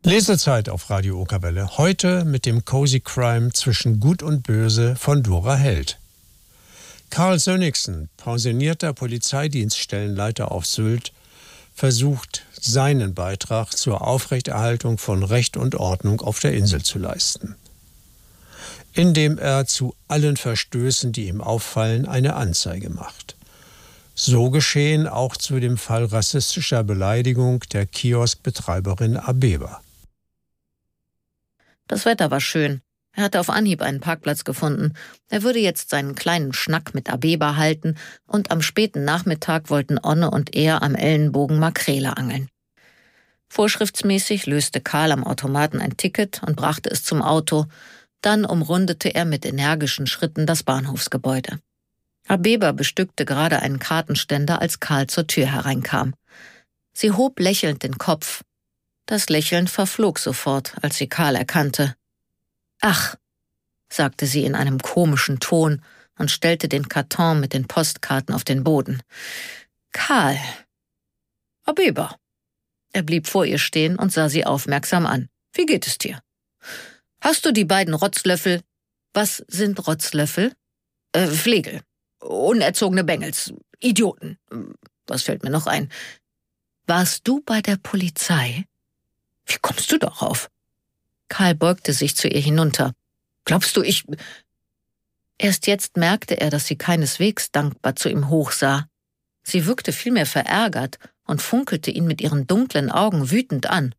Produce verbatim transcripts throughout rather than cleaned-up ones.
Lesezeit auf Radio Okerwelle. Heute mit dem Cozy Crime zwischen Gut und Böse von Dora Held. Karl Sönnigsen, pensionierter Polizeidienststellenleiter auf Sylt, versucht, seinen Beitrag zur Aufrechterhaltung von Recht und Ordnung auf der Insel zu leisten, indem er zu allen Verstößen, die ihm auffallen, eine Anzeige macht. So geschehen auch zu dem Fall rassistischer Beleidigung der Kioskbetreiberin Abeba. Das Wetter war schön. Er hatte auf Anhieb einen Parkplatz gefunden. Er würde jetzt seinen kleinen Schnack mit Abeba halten und am späten Nachmittag wollten Onne und er am Ellenbogen Makrele angeln. Vorschriftsmäßig löste Karl am Automaten ein Ticket und brachte es zum Auto. Dann umrundete er mit energischen Schritten das Bahnhofsgebäude. Abeba bestückte gerade einen Kartenständer, als Karl zur Tür hereinkam. Sie hob lächelnd den Kopf. Das Lächeln verflog sofort, als sie Karl erkannte. »Ach«, sagte sie in einem komischen Ton und stellte den Karton mit den Postkarten auf den Boden. »Karl.« »Abeba.« Er blieb vor ihr stehen und sah sie aufmerksam an. »Wie geht es dir? Hast du die beiden Rotzlöffel?« »Was sind Rotzlöffel?« äh, »Flegel. Unerzogene Bengels. Idioten. Was fällt mir noch ein? Warst du bei der Polizei?« »Wie kommst du darauf?« Karl beugte sich zu ihr hinunter. »Glaubst du, ich...« Erst jetzt merkte er, dass sie keineswegs dankbar zu ihm hochsah. Sie wirkte vielmehr verärgert und funkelte ihn mit ihren dunklen Augen wütend an.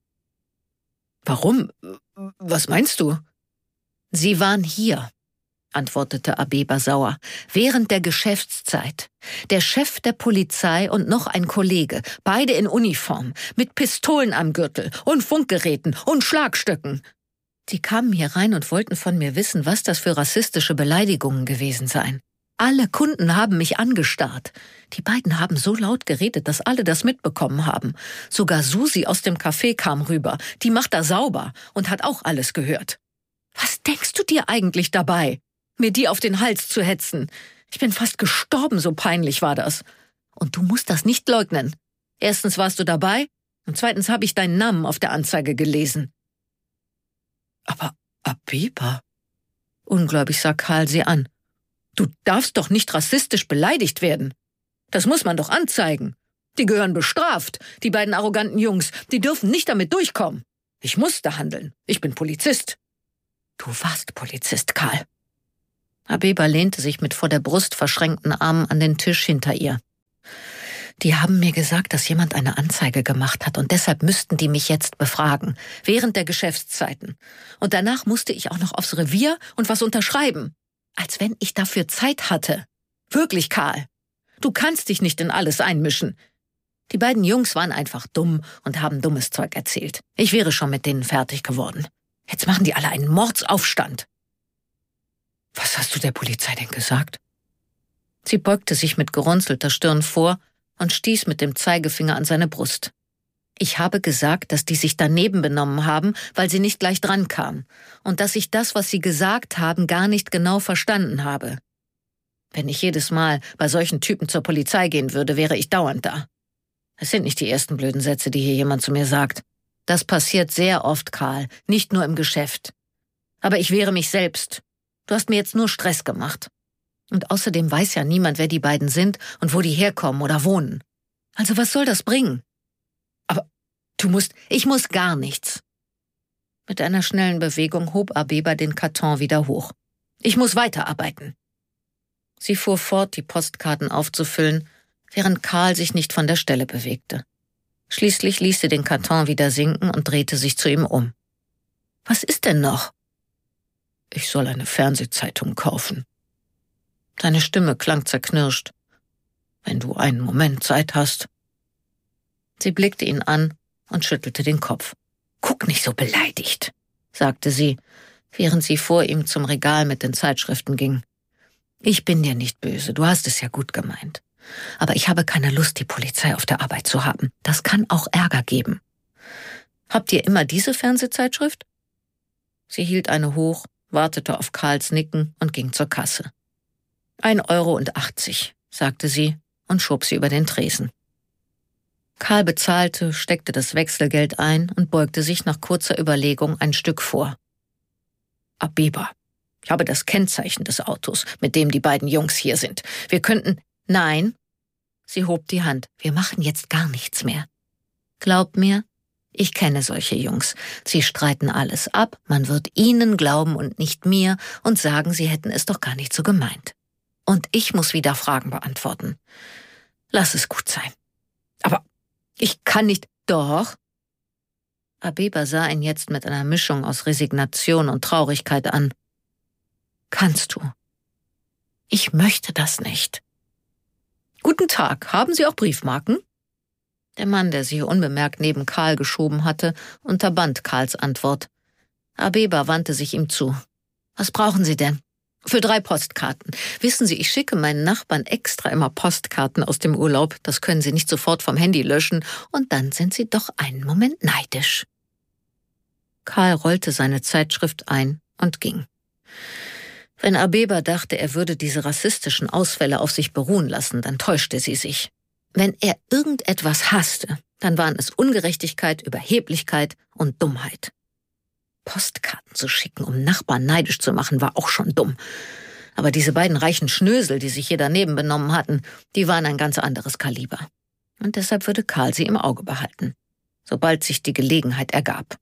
»Warum? Was meinst du?« »Sie waren hier«, antwortete Abeba sauer, »während der Geschäftszeit. Der Chef der Polizei und noch ein Kollege, beide in Uniform, mit Pistolen am Gürtel und Funkgeräten und Schlagstöcken. Sie kamen hier rein und wollten von mir wissen, was das für rassistische Beleidigungen gewesen seien. Alle Kunden haben mich angestarrt. Die beiden haben so laut geredet, dass alle das mitbekommen haben. Sogar Susi aus dem Café kam rüber. Die macht da sauber und hat auch alles gehört. Was denkst du dir eigentlich dabei, mir die auf den Hals zu hetzen? Ich bin fast gestorben, so peinlich war das. Und du musst das nicht leugnen. Erstens warst du dabei und zweitens habe ich deinen Namen auf der Anzeige gelesen.« »Aber Abeba«, ungläubig sah Karl sie an, »du darfst doch nicht rassistisch beleidigt werden. Das muss man doch anzeigen. Die gehören bestraft, die beiden arroganten Jungs, die dürfen nicht damit durchkommen. Ich musste handeln, ich bin Polizist.« »Du warst Polizist, Karl.« Abeba lehnte sich mit vor der Brust verschränkten Armen an den Tisch hinter ihr. »Die haben mir gesagt, dass jemand eine Anzeige gemacht hat und deshalb müssten die mich jetzt befragen, während der Geschäftszeiten. Und danach musste ich auch noch aufs Revier und was unterschreiben. Als wenn ich dafür Zeit hatte. Wirklich, Karl. Du kannst dich nicht in alles einmischen. Die beiden Jungs waren einfach dumm und haben dummes Zeug erzählt. Ich wäre schon mit denen fertig geworden. Jetzt machen die alle einen Mordsaufstand.« »Was hast du der Polizei denn gesagt?« Sie beugte sich mit gerunzelter Stirn vor und stieß mit dem Zeigefinger an seine Brust. »Ich habe gesagt, dass die sich daneben benommen haben, weil sie nicht gleich dran kamen und dass ich das, was sie gesagt haben, gar nicht genau verstanden habe. Wenn ich jedes Mal bei solchen Typen zur Polizei gehen würde, wäre ich dauernd da. Es sind nicht die ersten blöden Sätze, die hier jemand zu mir sagt. Das passiert sehr oft, Karl, nicht nur im Geschäft. Aber ich wehre mich selbst. Du hast mir jetzt nur Stress gemacht. Und außerdem weiß ja niemand, wer die beiden sind und wo die herkommen oder wohnen. Also was soll das bringen? Aber du musst, ich muss gar nichts.« Mit einer schnellen Bewegung hob Abeba den Karton wieder hoch. »Ich muss weiterarbeiten.« Sie fuhr fort, die Postkarten aufzufüllen, während Karl sich nicht von der Stelle bewegte. Schließlich ließ sie den Karton wieder sinken und drehte sich zu ihm um. »Was ist denn noch?« »Ich soll eine Fernsehzeitung kaufen.« Seine Stimme klang zerknirscht. »Wenn du einen Moment Zeit hast.« Sie blickte ihn an und schüttelte den Kopf. »Guck nicht so beleidigt«, sagte sie, während sie vor ihm zum Regal mit den Zeitschriften ging. »Ich bin dir nicht böse, du hast es ja gut gemeint. Aber ich habe keine Lust, die Polizei auf der Arbeit zu haben. Das kann auch Ärger geben. Habt ihr immer diese Fernsehzeitschrift?« Sie hielt eine hoch, wartete auf Karls Nicken und ging zur Kasse. Ein Euro und achtzig, sagte sie und schob sie über den Tresen. Karl bezahlte, steckte das Wechselgeld ein und beugte sich nach kurzer Überlegung ein Stück vor. »Abeba, ich habe das Kennzeichen des Autos, mit dem die beiden Jungs hier sind. Wir könnten...« »Nein«, sie hob die Hand, »wir machen jetzt gar nichts mehr. Glaub mir, ich kenne solche Jungs. Sie streiten alles ab, man wird ihnen glauben und nicht mir und sagen, sie hätten es doch gar nicht so gemeint. Und ich muss wieder Fragen beantworten. Lass es gut sein. Aber ich kann nicht...« »Doch.« Abeba sah ihn jetzt mit einer Mischung aus Resignation und Traurigkeit an. »Kannst du. Ich möchte das nicht.« »Guten Tag, haben Sie auch Briefmarken?« Der Mann, der sich unbemerkt neben Karl geschoben hatte, unterband Karls Antwort. Abeba wandte sich ihm zu. »Was brauchen Sie denn?« »Für drei Postkarten. Wissen Sie, ich schicke meinen Nachbarn extra immer Postkarten aus dem Urlaub. Das können Sie nicht sofort vom Handy löschen. Und dann sind Sie doch einen Moment neidisch.« Karl rollte seine Zeitschrift ein und ging. Wenn Abeba dachte, er würde diese rassistischen Ausfälle auf sich beruhen lassen, dann täuschte sie sich. Wenn er irgendetwas hasste, dann waren es Ungerechtigkeit, Überheblichkeit und Dummheit. Postkarten zu schicken, um Nachbarn neidisch zu machen, war auch schon dumm. Aber diese beiden reichen Schnösel, die sich hier daneben benommen hatten, die waren ein ganz anderes Kaliber. Und deshalb würde Karl sie im Auge behalten, sobald sich die Gelegenheit ergab.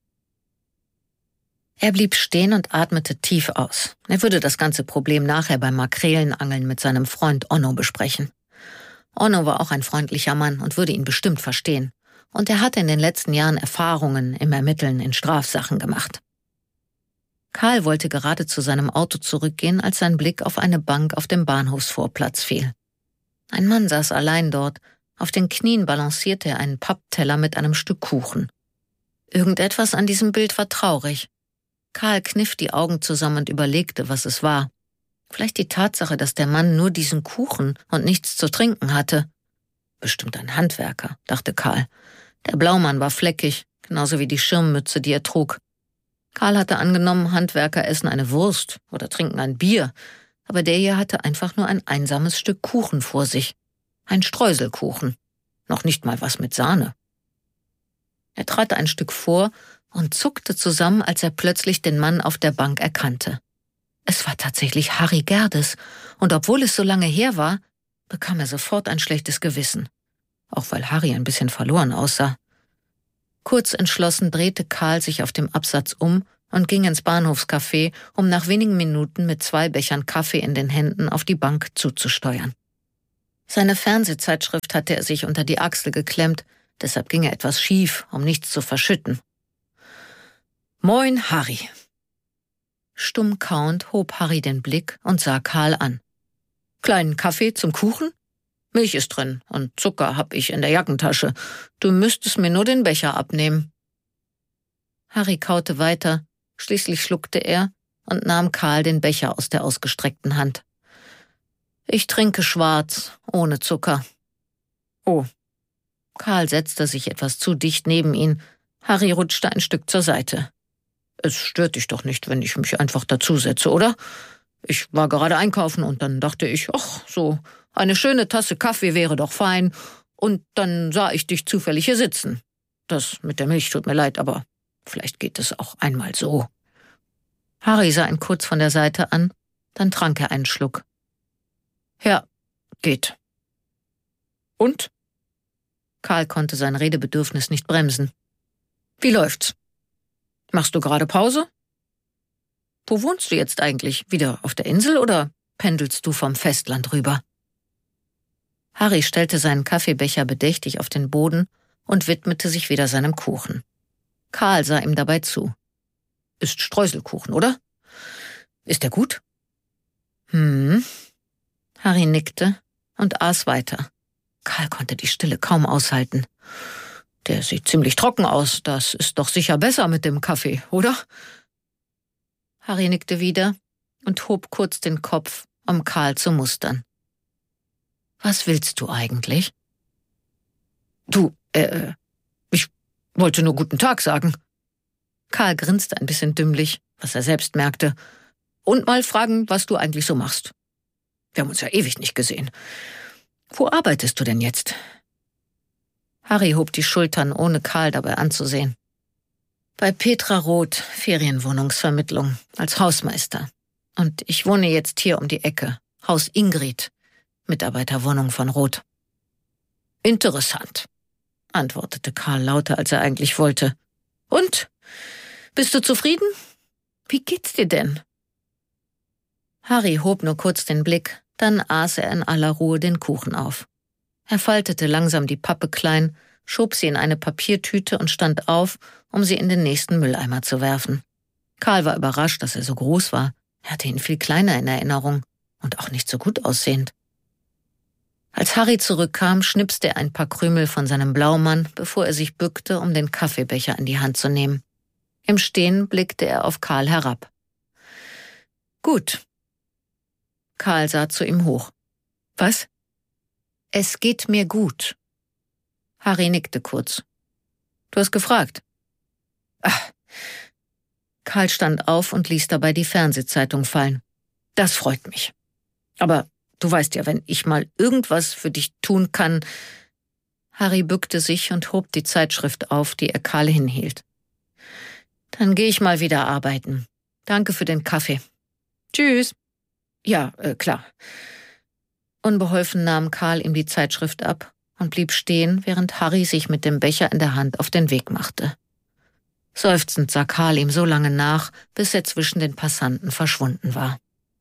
Er blieb stehen und atmete tief aus. Er würde das ganze Problem nachher beim Makrelenangeln mit seinem Freund Onno besprechen. Onno war auch ein freundlicher Mann und würde ihn bestimmt verstehen. Und er hatte in den letzten Jahren Erfahrungen im Ermitteln in Strafsachen gemacht. Karl wollte gerade zu seinem Auto zurückgehen, als sein Blick auf eine Bank auf dem Bahnhofsvorplatz fiel. Ein Mann saß allein dort. Auf den Knien balancierte er einen Pappteller mit einem Stück Kuchen. Irgendetwas an diesem Bild war traurig. Karl kniff die Augen zusammen und überlegte, was es war. Vielleicht die Tatsache, dass der Mann nur diesen Kuchen und nichts zu trinken hatte. Bestimmt ein Handwerker, dachte Karl. Der Blaumann war fleckig, genauso wie die Schirmmütze, die er trug. Karl hatte angenommen, Handwerker essen eine Wurst oder trinken ein Bier, aber der hier hatte einfach nur ein einsames Stück Kuchen vor sich. Ein Streuselkuchen. Noch nicht mal was mit Sahne. Er trat ein Stück vor und zuckte zusammen, als er plötzlich den Mann auf der Bank erkannte. Es war tatsächlich Harry Gerdes, und obwohl es so lange her war, bekam er sofort ein schlechtes Gewissen. Auch weil Harry ein bisschen verloren aussah. Kurz entschlossen drehte Karl sich auf dem Absatz um und ging ins Bahnhofscafé, um nach wenigen Minuten mit zwei Bechern Kaffee in den Händen auf die Bank zuzusteuern. Seine Fernsehzeitschrift hatte er sich unter die Achsel geklemmt, deshalb ging er etwas schief, um nichts zu verschütten. »Moin, Harry.« Stumm kauend hob Harry den Blick und sah Karl an. »Kleinen Kaffee zum Kuchen? Milch ist drin und Zucker hab ich in der Jackentasche. Du müsstest mir nur den Becher abnehmen.« Harry kaute weiter, schließlich schluckte er und nahm Karl den Becher aus der ausgestreckten Hand. »Ich trinke schwarz, ohne Zucker.« »Oh.« Karl setzte sich etwas zu dicht neben ihn. Harry rutschte ein Stück zur Seite. »Es stört dich doch nicht, wenn ich mich einfach dazusetze, oder? Ich war gerade einkaufen und dann dachte ich, ach, so eine schöne Tasse Kaffee wäre doch fein. Und dann sah ich dich zufällig hier sitzen. Das mit der Milch tut mir leid, aber vielleicht geht es auch einmal so.« Harry sah ihn kurz von der Seite an, dann trank er einen Schluck. »Ja, geht.« »Und?« Karl konnte sein Redebedürfnis nicht bremsen. »Wie läuft's? Machst du gerade Pause? Wo wohnst du jetzt eigentlich? Wieder auf der Insel oder pendelst du vom Festland rüber?« Harry stellte seinen Kaffeebecher bedächtig auf den Boden und widmete sich wieder seinem Kuchen. Karl sah ihm dabei zu. »Ist Streuselkuchen, oder? Ist der gut?« »Hm.« Harry nickte und aß weiter. Karl konnte die Stille kaum aushalten. »Der sieht ziemlich trocken aus. Das ist doch sicher besser mit dem Kaffee, oder?« Harry nickte wieder und hob kurz den Kopf, um Karl zu mustern. »Was willst du eigentlich?« »Du, äh, ich wollte nur guten Tag sagen.« Karl grinste ein bisschen dümmlich, was er selbst merkte. »Und mal fragen, was du eigentlich so machst. Wir haben uns ja ewig nicht gesehen. Wo arbeitest du denn jetzt?« Harry hob die Schultern, ohne Karl dabei anzusehen. Bei Petra Roth, Ferienwohnungsvermittlung, als Hausmeister. Und ich wohne jetzt hier um die Ecke. Haus Ingrid, Mitarbeiterwohnung von Roth. Interessant, antwortete Karl lauter, als er eigentlich wollte. Und? Bist du zufrieden? Wie geht's dir denn? Harry hob nur kurz den Blick, dann aß er in aller Ruhe den Kuchen auf. Er faltete langsam die Pappe klein, schob sie in eine Papiertüte und stand auf, um sie in den nächsten Mülleimer zu werfen. Karl war überrascht, dass er so groß war. Er hatte ihn viel kleiner in Erinnerung und auch nicht so gut aussehend. Als Harry zurückkam, schnipste er ein paar Krümel von seinem Blaumann, bevor er sich bückte, um den Kaffeebecher in die Hand zu nehmen. Im Stehen blickte er auf Karl herab. »Gut.« Karl sah zu ihm hoch. »Was?« »Es geht mir gut.« Harry nickte kurz. »Du hast gefragt?« »Ach.« Karl stand auf und ließ dabei die Fernsehzeitung fallen. »Das freut mich. Aber du weißt ja, wenn ich mal irgendwas für dich tun kann...« Harry bückte sich und hob die Zeitschrift auf, die er Karl hinhielt. »Dann gehe ich mal wieder arbeiten. Danke für den Kaffee. Tschüss.« »Ja, äh, klar.« Unbeholfen nahm Karl ihm die Zeitschrift ab und blieb stehen, während Harry sich mit dem Becher in der Hand auf den Weg machte. Seufzend sah Karl ihm so lange nach, bis er zwischen den Passanten verschwunden war.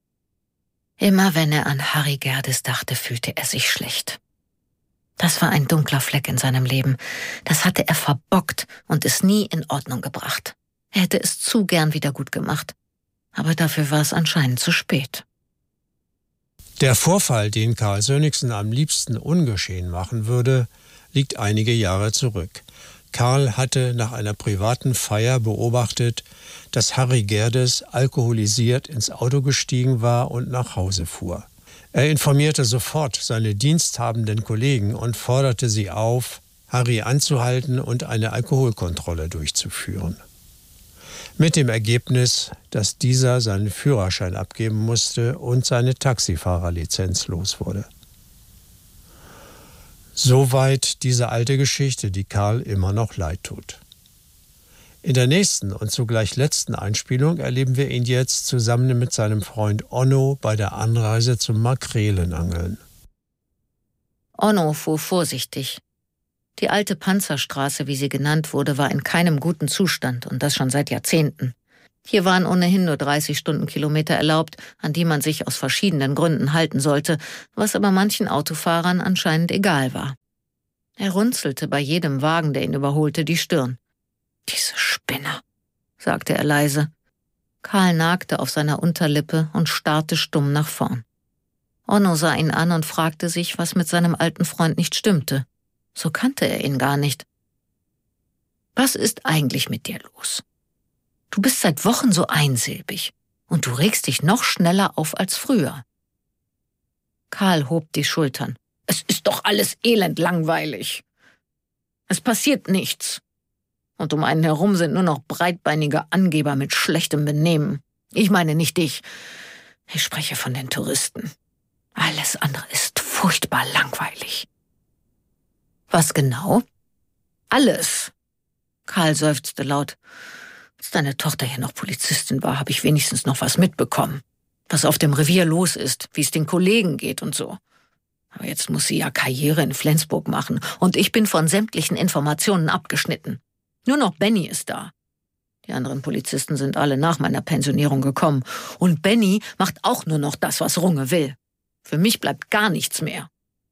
Immer wenn er an Harry Gerdes dachte, fühlte er sich schlecht. Das war ein dunkler Fleck in seinem Leben. Das hatte er verbockt und es nie in Ordnung gebracht. Er hätte es zu gern wieder gut gemacht. Aber dafür war es anscheinend zu spät. Der Vorfall, den Carl Sönnigsen am liebsten ungeschehen machen würde, liegt einige Jahre zurück. Carl hatte nach einer privaten Feier beobachtet, dass Harry Gerdes alkoholisiert ins Auto gestiegen war und nach Hause fuhr. Er informierte sofort seine diensthabenden Kollegen und forderte sie auf, Harry anzuhalten und eine Alkoholkontrolle durchzuführen. Mit dem Ergebnis, dass dieser seinen Führerschein abgeben musste und seine Taxifahrerlizenz los wurde. Soweit diese alte Geschichte, die Karl immer noch leid tut. In der nächsten und zugleich letzten Einspielung erleben wir ihn jetzt zusammen mit seinem Freund Onno bei der Anreise zum Makrelenangeln. Onno fuhr vorsichtig. Die alte Panzerstraße, wie sie genannt wurde, war in keinem guten Zustand und das schon seit Jahrzehnten. Hier waren ohnehin nur dreißig Stundenkilometer erlaubt, an die man sich aus verschiedenen Gründen halten sollte, was aber manchen Autofahrern anscheinend egal war. Er runzelte bei jedem Wagen, der ihn überholte, die Stirn. »Diese Spinner«, sagte er leise. Karl nagte auf seiner Unterlippe und starrte stumm nach vorn. Onno sah ihn an und fragte sich, was mit seinem alten Freund nicht stimmte. So kannte er ihn gar nicht. »Was ist eigentlich mit dir los? Du bist seit Wochen so einsilbig und du regst dich noch schneller auf als früher.« Karl hob die Schultern. »Es ist doch alles elend langweilig. Es passiert nichts. Und um einen herum sind nur noch breitbeinige Angeber mit schlechtem Benehmen. Ich meine nicht dich. Ich spreche von den Touristen. Alles andere ist furchtbar langweilig.« »Was genau?« »Alles.« Karl seufzte laut. »Als deine Tochter hier noch Polizistin war, habe ich wenigstens noch was mitbekommen. Was auf dem Revier los ist, wie es den Kollegen geht und so. Aber jetzt muss sie ja Karriere in Flensburg machen und ich bin von sämtlichen Informationen abgeschnitten. Nur noch Benny ist da. Die anderen Polizisten sind alle nach meiner Pensionierung gekommen. Und Benny macht auch nur noch das, was Runge will. Für mich bleibt gar nichts mehr.«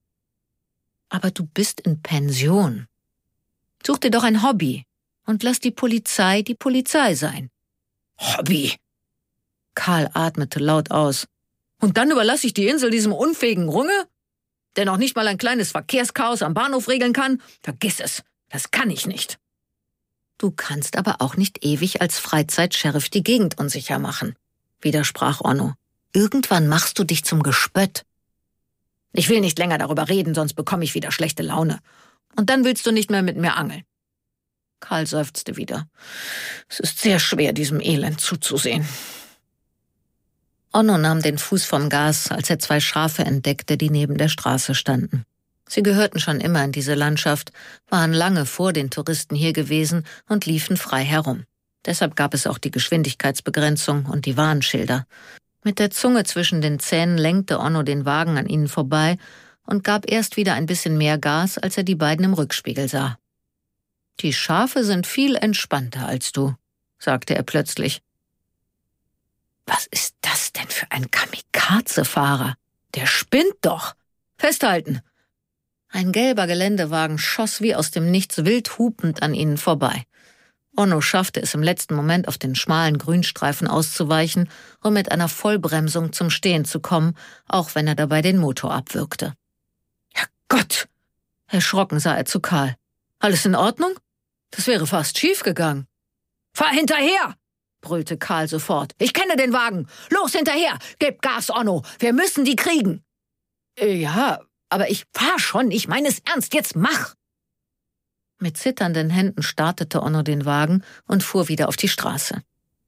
»Aber du bist in Pension. Such dir doch ein Hobby und lass die Polizei die Polizei sein.« »Hobby?« Karl atmete laut aus. »Und dann überlasse ich die Insel diesem unfähigen Runge? Der noch nicht mal ein kleines Verkehrschaos am Bahnhof regeln kann? Vergiss es, das kann ich nicht.« »Du kannst aber auch nicht ewig als Freizeitsheriff die Gegend unsicher machen«, widersprach Onno. »Irgendwann machst du dich zum Gespött.« »Ich will nicht länger darüber reden, sonst bekomme ich wieder schlechte Laune. Und dann willst du nicht mehr mit mir angeln.« Karl seufzte wieder. Es ist sehr schwer, diesem Elend zuzusehen. Onno nahm den Fuß vom Gas, als er zwei Schafe entdeckte, die neben der Straße standen. Sie gehörten schon immer in diese Landschaft, waren lange vor den Touristen hier gewesen und liefen frei herum. Deshalb gab es auch die Geschwindigkeitsbegrenzung und die Warnschilder. Mit der Zunge zwischen den Zähnen lenkte Onno den Wagen an ihnen vorbei und gab erst wieder ein bisschen mehr Gas, als er die beiden im Rückspiegel sah. »Die Schafe sind viel entspannter als du«, sagte er plötzlich. »Was ist das denn für ein Kamikaze-Fahrer? Der spinnt doch! Festhalten!« Ein gelber Geländewagen schoss wie aus dem Nichts wild hupend an ihnen vorbei. Onno schaffte es im letzten Moment, auf den schmalen Grünstreifen auszuweichen und mit einer Vollbremsung zum Stehen zu kommen, auch wenn er dabei den Motor abwürgte. »Herrgott!« Erschrocken sah er zu Karl. »Alles in Ordnung? Das wäre fast schief gegangen.« »Fahr hinterher!« brüllte Karl sofort. »Ich kenne den Wagen! Los hinterher! Gib Gas, Onno! Wir müssen die kriegen!« äh, »Ja, aber ich fahr schon, ich meine es ernst, jetzt mach!« Mit zitternden Händen startete Onno den Wagen und fuhr wieder auf die Straße.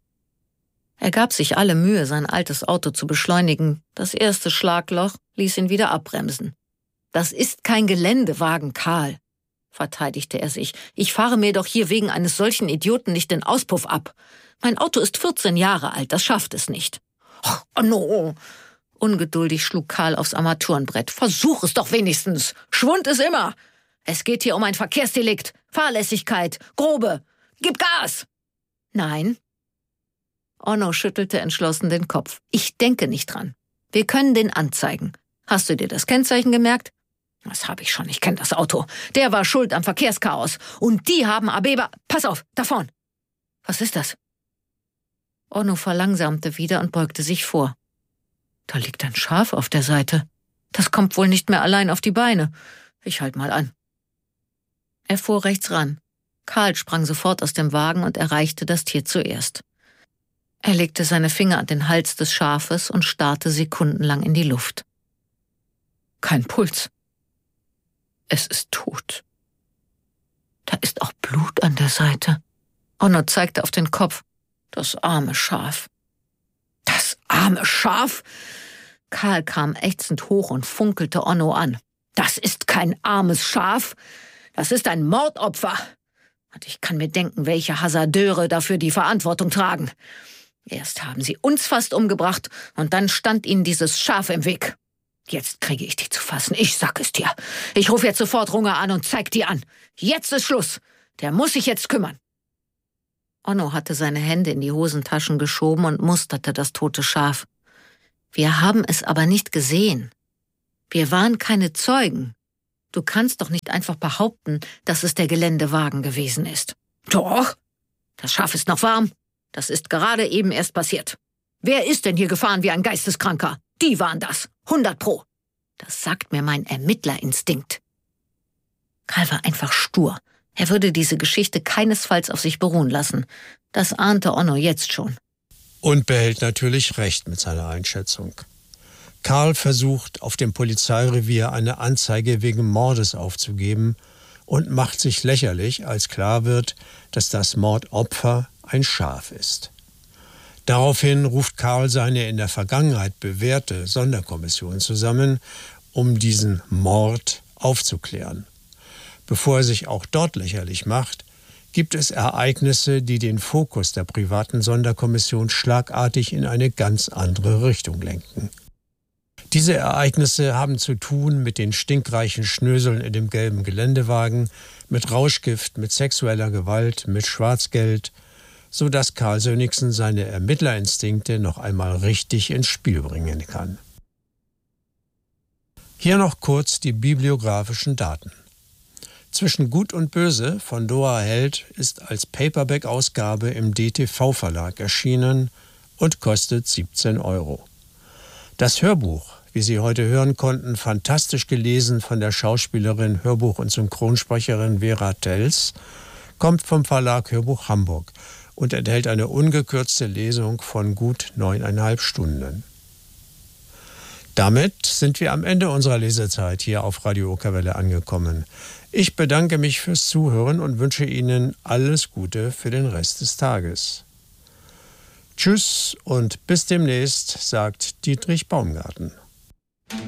Er gab sich alle Mühe, sein altes Auto zu beschleunigen. Das erste Schlagloch ließ ihn wieder abbremsen. »Das ist kein Geländewagen, Karl«, verteidigte er sich. »Ich fahre mir doch hier wegen eines solchen Idioten nicht den Auspuff ab. Mein Auto ist vierzehn Jahre alt, das schafft es nicht.« »Ach, Onno!« Ungeduldig schlug Karl aufs Armaturenbrett. »Versuch es doch wenigstens! Schwund ist immer! Es geht hier um ein Verkehrsdelikt, Fahrlässigkeit, Grobe. Gib Gas!« »Nein.« Onno schüttelte entschlossen den Kopf. »Ich denke nicht dran. Wir können den anzeigen. Hast du dir das Kennzeichen gemerkt?« »Das habe ich schon, ich kenne das Auto. Der war schuld am Verkehrschaos. Und die haben Abeba... Pass auf, da vorn!« »Was ist das?« Onno verlangsamte wieder und beugte sich vor. »Da liegt ein Schaf auf der Seite. Das kommt wohl nicht mehr allein auf die Beine. Ich halt mal an.« Er fuhr rechts ran. Karl sprang sofort aus dem Wagen und erreichte das Tier zuerst. Er legte seine Finger an den Hals des Schafes und starrte sekundenlang in die Luft. Kein Puls. Es ist tot. Da ist auch Blut an der Seite. Onno zeigte auf den Kopf. Das arme Schaf. Das arme Schaf? Karl kam ächzend hoch und funkelte Onno an. Das ist kein armes Schaf. Das ist ein Mordopfer. Und ich kann mir denken, welche Hasardeure dafür die Verantwortung tragen. Erst haben sie uns fast umgebracht und dann stand ihnen dieses Schaf im Weg. Jetzt kriege ich die zu fassen, ich sag es dir. Ich rufe jetzt sofort Runger an und zeig die an. Jetzt ist Schluss. Der muss sich jetzt kümmern. Onno hatte seine Hände in die Hosentaschen geschoben und musterte das tote Schaf. Wir haben es aber nicht gesehen. Wir waren keine Zeugen. Du kannst doch nicht einfach behaupten, dass es der Geländewagen gewesen ist. Doch. Das Schaf ist noch warm. Das ist gerade eben erst passiert. Wer ist denn hier gefahren wie ein Geisteskranker? Die waren das. Hundert Pro. Das sagt mir mein Ermittlerinstinkt. Karl war einfach stur. Er würde diese Geschichte keinesfalls auf sich beruhen lassen. Das ahnte Onno jetzt schon. Und behält natürlich recht mit seiner Einschätzung. Karl versucht, auf dem Polizeirevier eine Anzeige wegen Mordes aufzugeben und macht sich lächerlich, als klar wird, dass das Mordopfer ein Schaf ist. Daraufhin ruft Karl seine in der Vergangenheit bewährte Sonderkommission zusammen, um diesen Mord aufzuklären. Bevor er sich auch dort lächerlich macht, gibt es Ereignisse, die den Fokus der privaten Sonderkommission schlagartig in eine ganz andere Richtung lenken. Diese Ereignisse haben zu tun mit den stinkreichen Schnöseln in dem gelben Geländewagen, mit Rauschgift, mit sexueller Gewalt, mit Schwarzgeld, sodass Karl Sönnigsen seine Ermittlerinstinkte noch einmal richtig ins Spiel bringen kann. Hier noch kurz die bibliografischen Daten. Zwischen Gut und Böse von Dora Held ist als Paperback-Ausgabe im D T V-Verlag erschienen und kostet siebzehn Euro. Das Hörbuch, wie Sie heute hören konnten, fantastisch gelesen von der Schauspielerin, Hörbuch- und Synchronsprecherin Vera Tels, kommt vom Verlag Hörbuch Hamburg und enthält eine ungekürzte Lesung von gut neuneinhalb Stunden. Damit sind wir am Ende unserer Lesezeit hier auf Radio Okerwelle angekommen. Ich bedanke mich fürs Zuhören und wünsche Ihnen alles Gute für den Rest des Tages. Tschüss und bis demnächst, sagt Dietrich Baumgarten.